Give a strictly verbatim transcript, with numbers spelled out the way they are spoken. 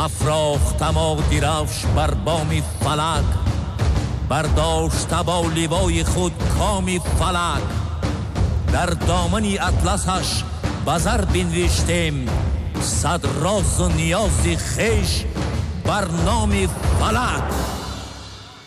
افراختم و درفش بر بام فلک، برداشته با لیوای خود کام فلک. در دامن اطلسش بزر بنوشتیم صد راز و نیاز خویش بر نام فلک.